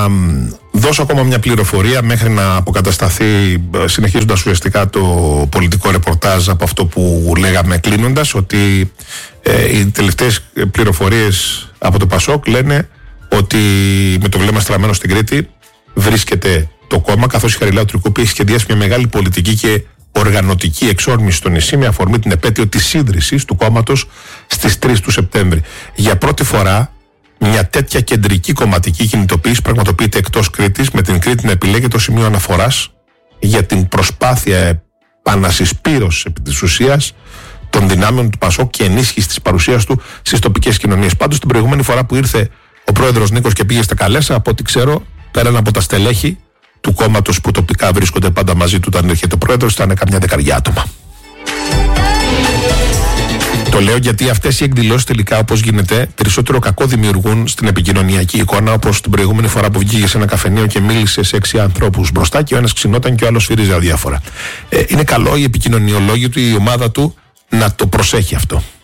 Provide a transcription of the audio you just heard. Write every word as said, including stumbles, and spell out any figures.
δώσω ακόμα μια πληροφορία μέχρι να αποκατασταθεί, συνεχίζοντας ουσιαστικά το πολιτικό ρεπορτάζ από αυτό που λέγαμε κλείνοντας, ότι ε, οι τελευταίες πληροφορίες από το Πασόκ λένε ότι με το βλέμμα στραμμένο στην Κρήτη βρίσκεται το κόμμα, καθώς η Χαριλάου Τρικούπη έχει σχεδιάσει μια μεγάλη πολιτική και οργανωτική εξόρμηση στο νησί με αφορμή την επέτειο της ίδρυσης του κόμματος στις τρεις του Σεπτέμβρη. Για πρώτη φορά μια τέτοια κεντρική κομματική κινητοποίηση πραγματοποιείται εκτός Κρήτης, με την Κρήτη να επιλέγει το σημείο αναφοράς για την προσπάθεια επανασυσπήρωσης επί της ουσίας των δυνάμεων του Πασόκ και ενίσχυση της παρουσίας του στις τοπικές κοινωνίες. Πάντως την προηγούμενη φορά που ήρθε ο πρόεδρος Νίκος και πήγε στα Καλέσσα, από ό,τι ξέρω, πέραν από τα στελέχη του κόμματος που τοπικά βρίσκονται πάντα μαζί του όταν έρχεται ο πρόεδρος, ήταν καμιά δεκαριά άτομα. Το λέω γιατί αυτές οι εκδηλώσεις τελικά, όπως γίνεται, περισσότερο κακό δημιουργούν στην επικοινωνιακή εικόνα, όπως την προηγούμενη φορά που βγήκε σε ένα καφενείο και μίλησε σε έξι ανθρώπους μπροστά και ο ένας ξυνόταν και ο άλλος φύριζε αδιάφορα. Ε, είναι καλό οι επικοινωνιολόγοι του, η ομάδα του, να το προσέχει αυτό.